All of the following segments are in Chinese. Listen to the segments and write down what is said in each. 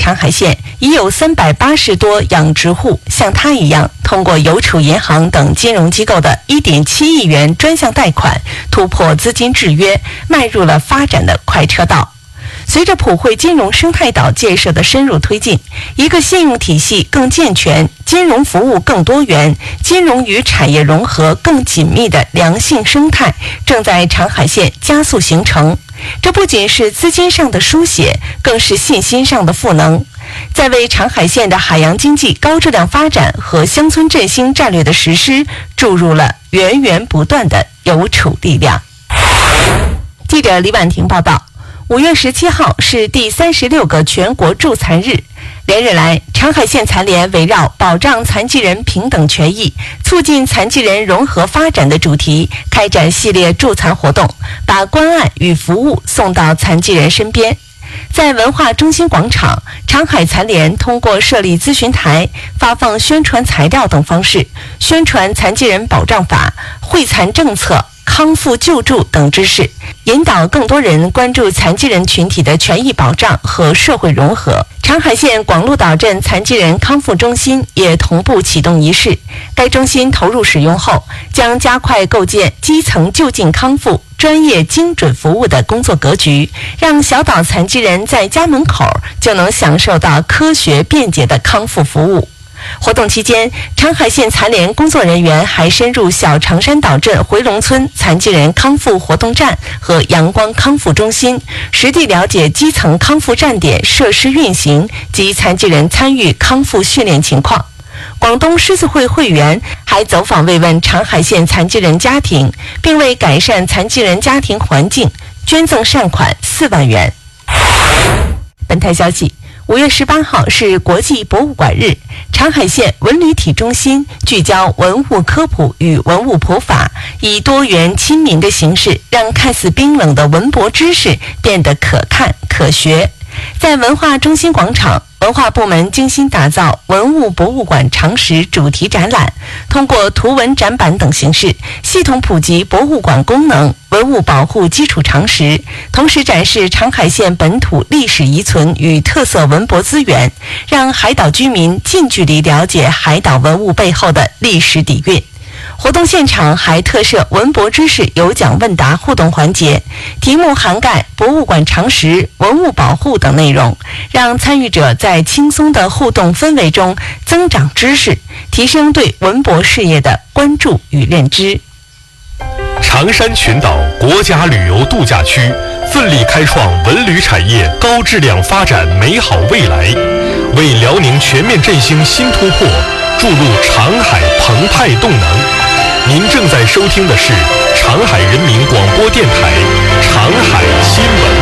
长海县已有380多养殖户像他一样，通过邮储银行等金融机构的1.7亿元专项贷款，突破资金制约，迈入了发展的快车道。随着普惠金融生态岛建设的深入推进，一个信用体系更健全、金融服务更多元、金融与产业融合更紧密的良性生态正在长海县加速形成。这不仅是资金上的书写，更是信心上的赋能，在为长海县的海洋经济高质量发展和乡村振兴战略的实施注入了源源不断的邮储力量。记者李婉婷报道，5月17号是第36个全国助残日。连日来，长海县残联围绕保障残疾人平等权益、促进残疾人融合发展的主题，开展系列助残活动，把关爱与服务送到残疾人身边。在文化中心广场，长海残联通过设立咨询台、发放宣传材料等方式，宣传残疾人保障法、惠残政策、康复救助等知识，引导更多人关注残疾人群体的权益保障和社会融合。长海县广鹿岛镇残疾人康复中心也同步启动仪式。该中心投入使用后，将加快构建基层就近康复、专业精准服务的工作格局，让小岛残疾人在家门口就能享受到科学便捷的康复服务。活动期间，长海县残联工作人员还深入小长山岛镇回龙村残疾人康复活动站和阳光康复中心，实地了解基层康复站点设施运行及残疾人参与康复训练情况。广东狮子会会员还走访慰问长海县残疾人家庭，并为改善残疾人家庭环境捐赠善款4万元。本台消息，5月18号是国际博物馆日，长海县文旅体中心聚焦文物科普与文物普法，以多元亲民的形式，让看似冰冷的文博知识变得可看可学。在文化中心广场，文化部门精心打造文物博物馆常识主题展览，通过图文展板等形式，系统普及博物馆功能、文物保护基础常识，同时展示长海县本土历史遗存与特色文博资源，让海岛居民近距离了解海岛文物背后的历史底蕴。活动现场还特设文博知识有奖问答互动环节，题目涵盖博物馆常识、文物保护等内容，让参与者在轻松的互动氛围中增长知识，提升对文博事业的关注与认知。 长山群岛国家旅游度假区奋力开创文旅产业高质量发展美好未来，为辽宁全面振兴新突破注入长海澎湃动能。您正在收听的是长海人民广播电台长海新闻。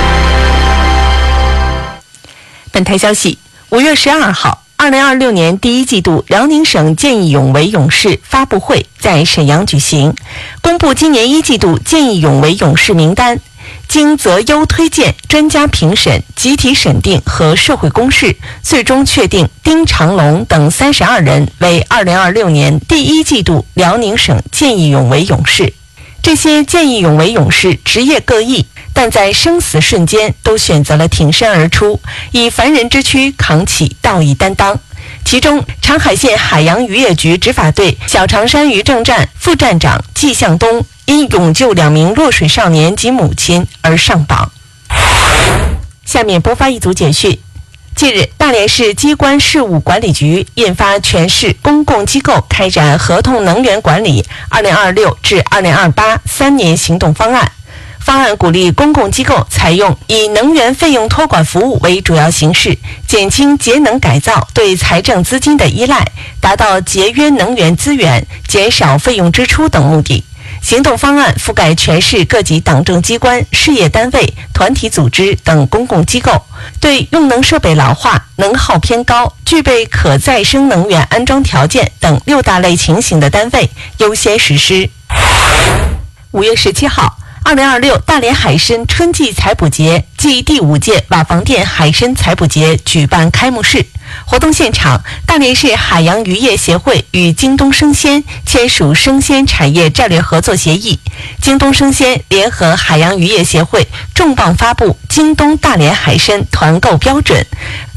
本台消息，5月12号，2026年第1季度辽宁省见义勇为勇士发布会在沈阳举行，公布今年1季度见义勇为勇士名单。经择优推荐、专家评审、集体审定和社会公示，最终确定丁长龙等32人为2026年第1季度辽宁省见义勇为勇士。这些见义勇为勇士职业各异，但在生死瞬间都选择了挺身而出，以凡人之躯扛起道义担当。其中，长海县海洋渔业局执法队小长山渔政站副站长季向东因勇救2名落水少年及母亲而上榜。下面播发一组简讯。近日，大连市机关事务管理局印发全市公共机构开展合同能源管理2026至2028 3年行动方案。方案鼓励公共机构采用以能源费用托管服务为主要形式，减轻节能改造对财政资金的依赖，达到节约能源资源、减少费用支出等目的。行动方案覆盖全市各级党政机关、事业单位、团体组织等公共机构，对用能设备老化、能耗偏高、具备可再生能源安装条件等6大类情形的单位优先实施。5月17号，2026大连海参春季采捕节暨第5届瓦房店海参采捕节举办开幕式。活动现场，大连市海洋渔业协会与京东生鲜签署生鲜产业战略合作协议，京东生鲜联合海洋渔业协会重磅发布京东大连海参团购标准，